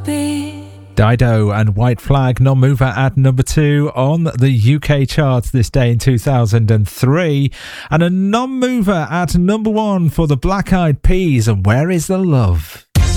Dido and White Flag, non-mover at number 2 on the UK charts this day in 2003. And a non-mover at number 1 for the Black Eyed Peas, and Where Is the Love?